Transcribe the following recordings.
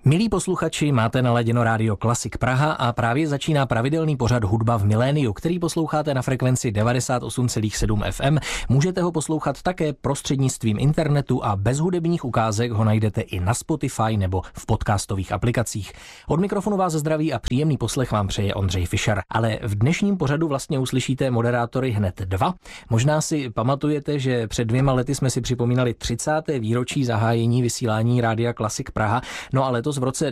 Milí posluchači, máte naladěno Rádio Klasik Praha a právě začíná pravidelný pořad Hudba v miléniu, který posloucháte na frekvenci 98,7 FM. Můžete ho poslouchat také prostřednictvím internetu a bez hudebních ukázek ho najdete i na Spotify nebo v podcastových aplikacích. Od mikrofonu vás zdraví a příjemný poslech vám přeje Ondřej Fischer. Ale v dnešním pořadu vlastně uslyšíte moderátory hned dva. Možná si pamatujete, že před 2 lety jsme si připomínali 30. výročí zahájení vysílání Rádia Klasik Praha. No ale v roce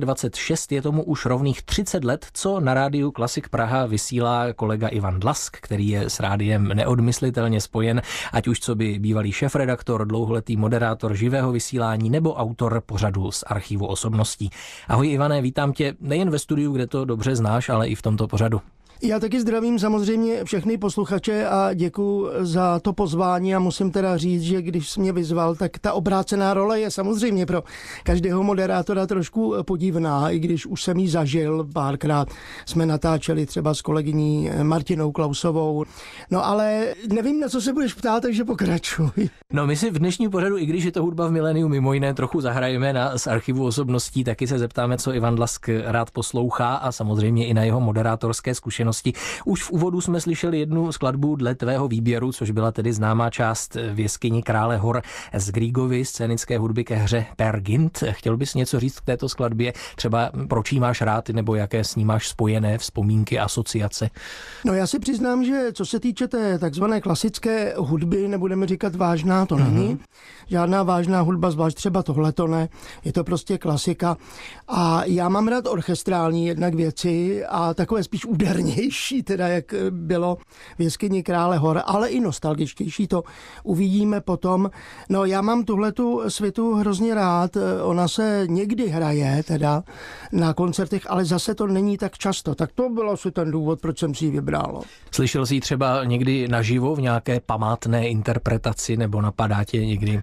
2026 je tomu už rovných 30 let, co na rádiu Klasik Praha vysílá kolega Ivan Dlask, který je s rádiem neodmyslitelně spojen, ať už co by bývalý šéfredaktor, dlouholetý moderátor živého vysílání nebo autor pořadu z archivu osobností. Ahoj Ivane, vítám tě nejen ve studiu, kde to dobře znáš, ale i v tomto pořadu. Já taky zdravím samozřejmě všechny posluchače a děkuji za to pozvání a musím teda říct, že když jsi mě vyzval, tak ta obrácená role je samozřejmě pro každého moderátora trošku podivná, i když už jsem ji zažil párkrát. Jsme natáčeli třeba s kolegyní Martinou Klausovou. No ale nevím, na co se budeš ptát, takže pokračuj. No my si v dnešním pořadu, i když je to Hudba v miléniu mimo jiné, trochu zahrajeme z archivu osobností, taky se zeptáme, co Ivan Dlask rád poslouchá a samozřejmě i na jeho moderátorské zkušenosti. Už v úvodu jsme slyšeli jednu skladbu dle tvého výběru, což byla tedy známá část v jeskyni Krále hor z Griegovy scénické hudby ke hře Peer Gynt. Chtěl bys něco říct k této skladbě? Třeba proč jí máš rád, nebo jaké s ní máš spojené vzpomínky, asociace? No já si přiznám, že co se týče té takzvané klasické hudby, nebudeme říkat vážná, to není. Žádná vážná hudba, zvlášť třeba tohle to ne. Je to prostě klasika. A já mám rád orchestrální jednak věci a takové spíš údernější, teda jak bylo v jeskyni Krále hor, ale i nostalgičtější, to uvidíme potom. No já mám tuhletu svitu hrozně rád, ona se někdy hraje teda na koncertech, ale zase to není tak často, tak to byl asi ten důvod, proč jsem si ji vybral. Slyšel jsi ji třeba někdy naživo v nějaké památné interpretaci, nebo napadá tě někdy?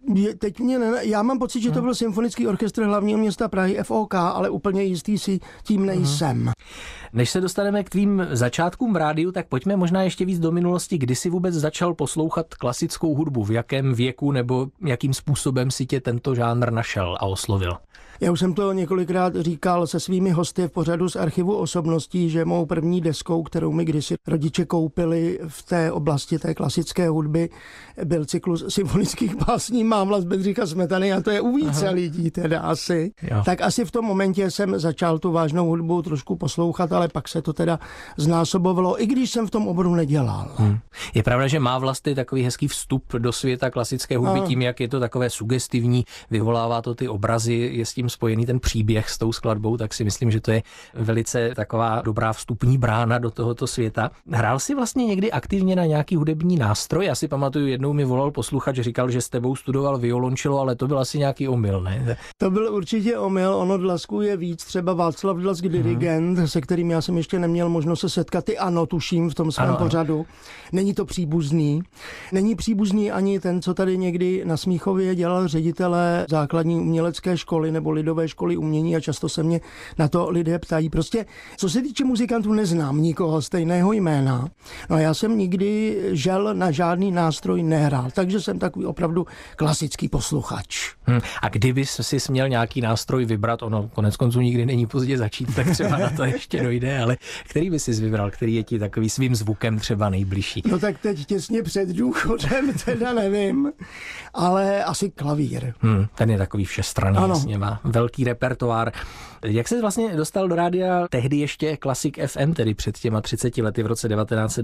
Já mám pocit, že to byl Symfonický orchestr hlavního města Prahy FOK, ale úplně jistý si tím nejsem. Než se dostaneme k tvým začátkům v rádiu, tak pojďme možná ještě víc do minulosti, kdy jsi vůbec začal poslouchat klasickou hudbu, v jakém věku nebo jakým způsobem si tě tento žánr našel a oslovil. Já už jsem to několikrát říkal se svými hosty v pořadu z archivu osobností, že mou první deskou, kterou mi kdysi rodiče koupili v té oblasti té klasické hudby, byl cyklus symfonických básní Mám vlas Bedřicha Smetany a to je u více lidí teda asi. Jo. Tak asi v tom momentě jsem začal tu vážnou hudbu trošku poslouchat, ale pak se to teda znásobovalo, i když jsem v tom oboru nedělal. Je pravda, že Má vlast je takový hezký vstup do světa klasické hudby tím, jak je to takové sugestivní, vyvolává to ty obrazy, je s tím spojený ten příběh s tou skladbou, tak si myslím, že to je velice taková dobrá vstupní brána do tohoto světa. Hrál jsi vlastně někdy aktivně na nějaký hudební nástroj? Já si pamatuju, jednou mi volal posluchač, říkal, že s tebou studoval violončelo, ale to byl asi nějaký omyl, ne? To byl určitě omyl, ono Dlasků je víc, třeba Václav Dlask, dirigent, se kterým já jsem ještě neměl možnost se setkat, i ano, tuším v tom svém pořadu. Není to příbuzný. Není příbuzný ani ten, co tady někdy na Smíchově dělal ředitele základní umělecké školy nebo lidové školy umění a často se mě na to lidé ptají. Prostě, co se týče muzikantů, neznám nikoho stejného jména. No a já jsem nikdy žel na žádný nástroj nehrál, takže jsem takový opravdu klasický posluchač. A kdyby si směl nějaký nástroj vybrat, ono koneckonců nikdy není pozdě začít, tak třeba na to ještě dojde, ale který by si vybral, který je ti takový svým zvukem třeba nejbližší? No tak teď těsně před důchodem, teda nevím, ale asi klavír. Ten je takový všestranný, jasně má velký repertoár. Jak se vlastně dostal do rádia tehdy ještě Klasik FM, tedy před těma 30 lety v roce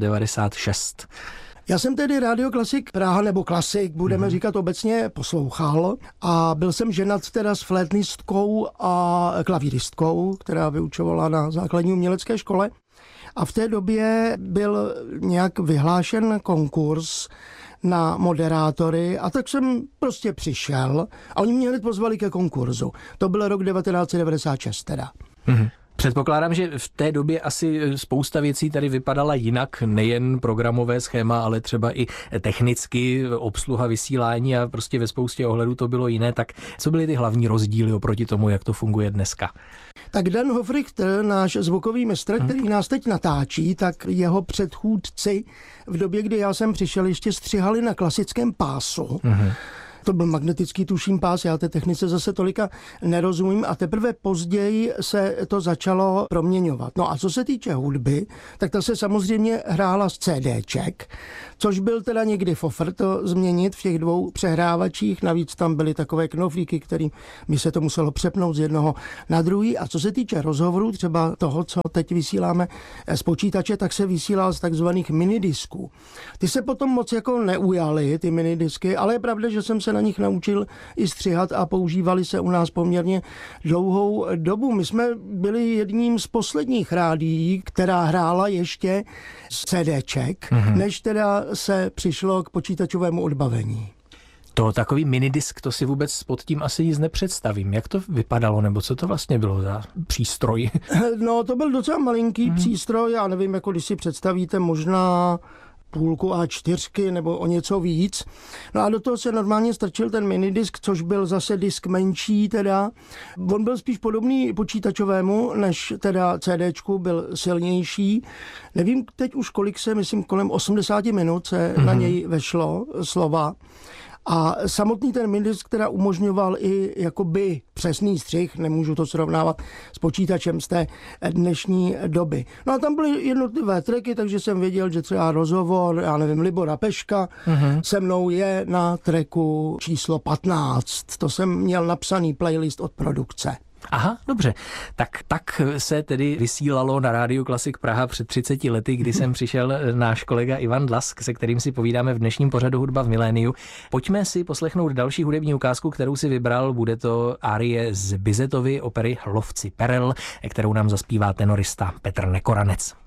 1996? Já jsem tedy Rádio Klasik Praha, nebo Klasik, budeme říkat obecně, poslouchal a byl jsem ženat teda s flétnistkou a klavíristkou, která vyučovala na základní umělecké škole. A v té době byl nějak vyhlášen konkurs na moderátory a tak jsem prostě přišel a oni mě hned pozvali ke konkurzu. To byl rok 1996 teda. Předpokládám, že v té době asi spousta věcí tady vypadala jinak, nejen programové schéma, ale třeba i technicky, obsluha vysílání a prostě ve spoustě ohledů to bylo jiné. Tak co byly ty hlavní rozdíly oproti tomu, jak to funguje dneska? Tak Dan Hofrichter, náš zvukový mistr, který nás teď natáčí, tak jeho předchůdci v době, kdy já jsem přišel, ještě střihali na klasickém pásu. To byl magnetický tuším pás, já té technice zase tolika nerozumím a teprve později se to začalo proměňovat. No a co se týče hudby, tak ta se samozřejmě hrála z CDček, což byl teda někdy fofr to změnit v těch dvou přehrávačích, navíc tam byly takové knoflíky, kterým by se to muselo přepnout z jednoho na druhý. A co se týče rozhovorů, třeba toho, co teď vysíláme z počítače, tak se vysílal z takzvaných minidisků. Ty se potom moc jako neujaly, ty minidisky, ale je pravda, že jsem se na nich naučil i střihat a používali se u nás poměrně dlouhou dobu. My jsme byli jedním z posledních rádií, která hrála ještě z CDček, než teda se přišlo k počítačovému odbavení. To takový minidisk, to si vůbec pod tím asi nic nepředstavím. Jak to vypadalo, nebo co to vlastně bylo za přístroj? No, to byl docela malinký přístroj, já nevím, jako když si představíte možná půlku A4 nebo o něco víc. No a do toho se normálně strčil ten minidisk, což byl zase disk menší teda. On byl spíš podobný počítačovému, než teda CDčku, byl silnější. Nevím teď už kolik se, myslím kolem 80 minut se na něj vešlo slova. A samotný ten minidisk teda umožňoval i jakoby přesný střih, nemůžu to srovnávat s počítačem z té dnešní doby. No a tam byly jednotlivé tracky, takže jsem věděl, že třeba rozhovor, já nevím, Libora Peška se mnou je na tracku číslo 15. To jsem měl napsaný playlist od produkce. Aha, dobře. Tak se tedy vysílalo na Rádiu Klasik Praha před 30 lety, kdy sem přišel náš kolega Ivan Dlask, se kterým si povídáme v dnešním pořadu Hudba v miléniu. Pojďme si poslechnout další hudební ukázku, kterou si vybral. Bude to árie z Bizetovy opery Lovci perel, kterou nám zaspívá tenorista Petr Nekoranec.